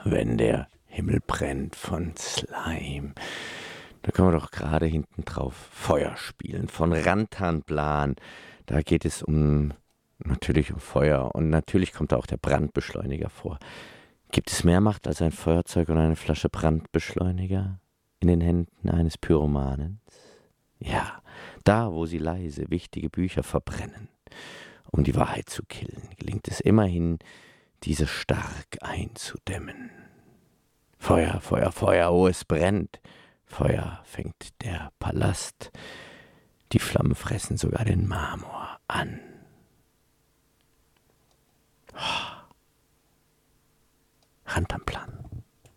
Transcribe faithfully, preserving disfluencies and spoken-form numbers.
wenn der Himmel brennt von Slime. Da können wir doch gerade hinten drauf Feuer spielen von Rantanplan. Da geht es um natürlich um Feuer und natürlich kommt da auch der Brandbeschleuniger vor. Gibt es mehr Macht als ein Feuerzeug und eine Flasche Brandbeschleuniger in den Händen eines Pyromanen? Ja, da, wo sie leise wichtige Bücher verbrennen, um die Wahrheit zu killen, gelingt es immerhin, diese stark einzudämmen. Feuer, Feuer, Feuer, oh, es brennt. Feuer fängt der Palast. Die Flammen fressen sogar den Marmor an. Rantanplan.